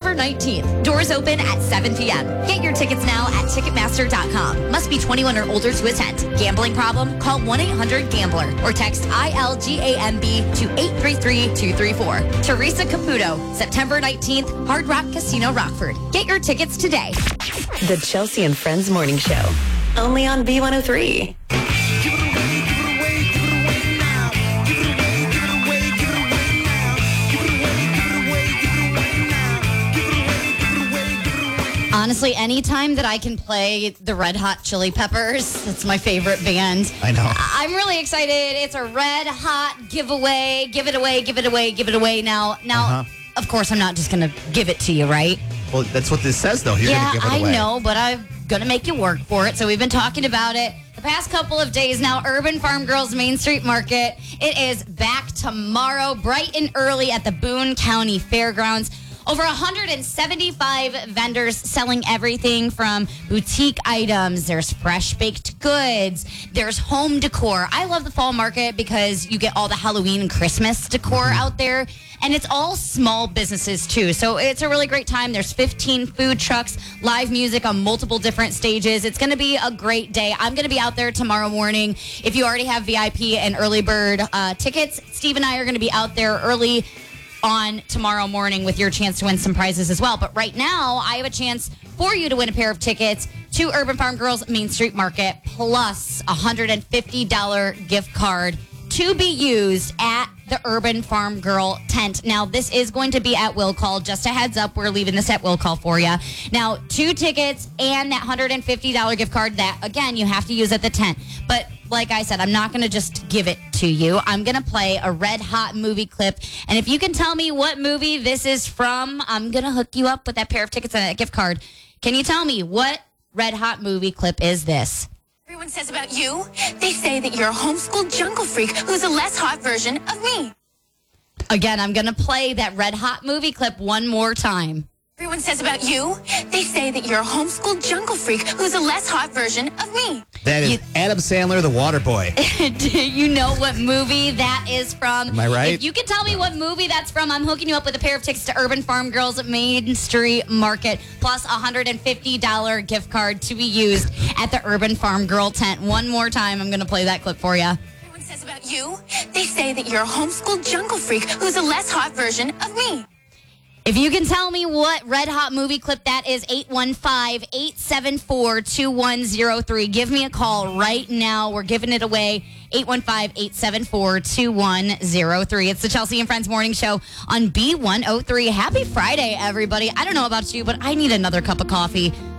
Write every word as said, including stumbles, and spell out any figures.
September nineteenth. Doors open at seven p.m. Get your tickets now at Ticketmaster dot com. Must be twenty-one or older to attend. Gambling problem? Call one eight hundred gambler or text I L G A M B to eight three three two three four. Teresa Caputo, September nineteenth, Hard Rock Casino, Rockford. Get your tickets today. The Chelsea and Friends Morning Show. Only on B one oh three. Honestly, anytime that I can play the Red Hot Chili Peppers, it's my favorite band. I know. I'm really excited. It's a Red Hot giveaway. Give it away, give it away, give it away. Now, now, Uh-huh. of course, I'm not just going to give it to you, right? Well, that's what this says, though. You're yeah, going to give it away. I know, but I'm going to make you work for it. So we've been talking about it the past couple of days now. Urban Farm Girls Main Street Market. It is back tomorrow, bright and early at the Boone County Fairgrounds. Over one hundred seventy-five vendors selling everything from boutique items. There's fresh baked goods. There's home decor. I love the fall market because you get all the Halloween and Christmas decor out there. And it's all small businesses, too. So it's a really great time. There's fifteen food trucks, live music on multiple different stages. It's going to be a great day. I'm going to be out there tomorrow morning. If you already have V I P and early bird uh, tickets, Steve and I are going to be out there early on tomorrow morning with your chance to win some prizes as well. But right now, I have a chance for you to win a pair of tickets to Urban Farm Girls Main Street Market, plus a one hundred fifty dollars gift card to be used at the Urban Farm Girl tent. Now, this is going to be at Will Call. Just a heads up, we're leaving this at Will Call for you. Now, two tickets and that one hundred fifty dollars gift card that, again, you have to use at the tent. But like I said, I'm not going to just give it to you. I'm going to play a Red Hot movie clip. And if you can tell me what movie this is from, I'm going to hook you up with that pair of tickets and that gift card. Can you tell me what Red Hot movie clip is this? Everyone says about you, they say that you're a homeschooled jungle freak who's a less hot version of me. Again, I'm going to play that Red Hot movie clip one more time. Everyone says about you, they say that you're a homeschooled jungle freak who's a less hot version of me. That is You- Adam Sandler, the water boy. Do you know what movie that is from? Am I right? If you can tell me what movie that's from, I'm hooking you up with a pair of tickets to Urban Farm Girls Main Street Market, plus a one hundred fifty dollars gift card to be used at the Urban Farm Girl tent. One more time, I'm going to play that clip for you. Everyone says about you, they say that you're a homeschooled jungle freak who's a less hot version of me. If you can tell me what Red Hot movie clip that is, eight one five, eight seven four, two one zero three. Give me a call right now. We're giving it away. eight one five, eight seven four, two one zero three. It's the Chelsea and Friends Morning Show on B one oh three. Happy Friday, everybody. I don't know about you, but I need another cup of coffee.